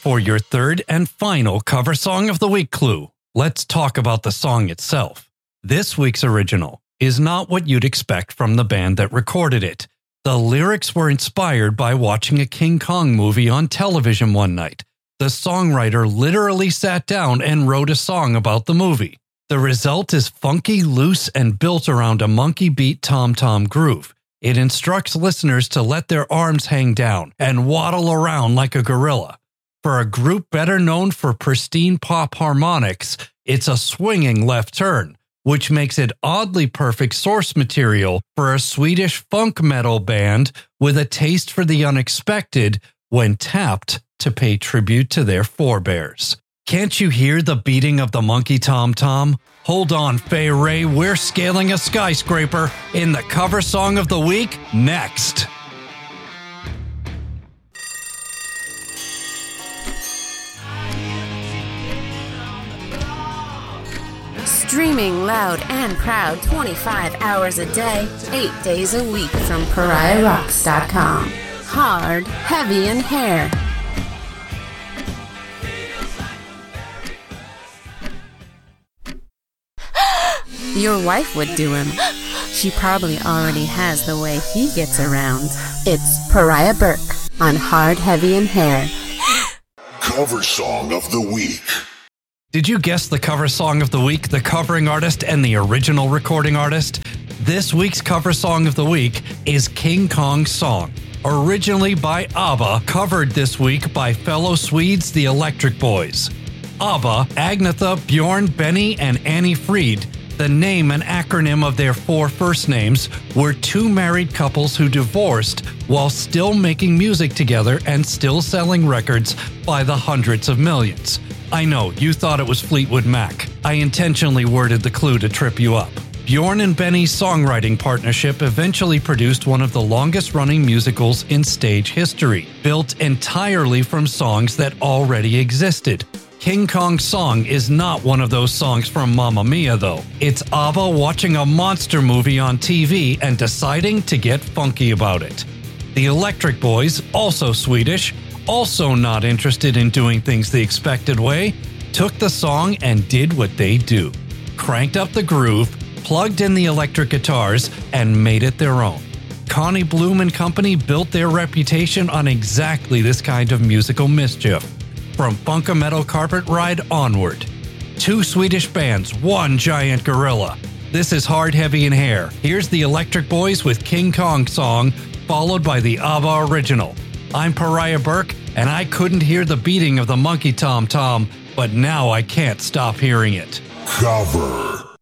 For your third and final cover song of the week clue, let's talk about the song itself. This week's original is not what you'd expect from the band that recorded it. The lyrics were inspired by watching a King Kong movie on television one night. The songwriter literally sat down and wrote a song about the movie. The result is funky, loose, and built around a monkey beat tom-tom groove. It instructs listeners to let their arms hang down and waddle around like a gorilla. For a group better known for pristine pop harmonics, it's a swinging left turn, which makes it oddly perfect source material for a Swedish funk metal band with a taste for the unexpected when tapped to pay tribute to their forebears. Can't you hear the beating of the monkey tom-tom? Hold on, Fay Ray, we're scaling a skyscraper in the cover song of the week next. Streaming loud and proud 25 hours a day, 8 days a week from PariahRocks.com. Hard, Heavy, and Hair. Your wife would do him. She probably already has the way he gets around. It's Pariah Burke on Hard, Heavy, and Hair. Cover Song of the Week. Did you guess the cover song of the week, the covering artist, and the original recording artist? This week's cover song of the week is King Kong's Song. Originally by ABBA, covered this week by fellow Swedes, the Electric Boys. ABBA, Agnetha, Bjorn, Benny, and Annie Fried, the name and acronym of their 4 first names, were 2 married couples who divorced while still making music together and still selling records by the hundreds of millions. I know, you thought it was Fleetwood Mac. I intentionally worded the clue to trip you up. Bjorn and Benny's songwriting partnership eventually produced one of the longest-running musicals in stage history, built entirely from songs that already existed. King Kong's Song is not one of those songs from Mamma Mia, though. It's ABBA watching a monster movie on TV and deciding to get funky about it. The Electric Boys, also Swedish, also not interested in doing things the expected way, took the song and did what they do. Cranked up the groove, plugged in the electric guitars, and made it their own. Connie Bloom and company built their reputation on exactly this kind of musical mischief. From Funka-Metal Carpet Ride onward. 2 Swedish bands, 1 giant gorilla. This is Hard, Heavy, and Hair. Here's the Electric Boys with King Kong Song, followed by the ABBA original. I'm Pariah Burke, and I couldn't hear the beating of the monkey tom-tom, but now I can't stop hearing it. Cover.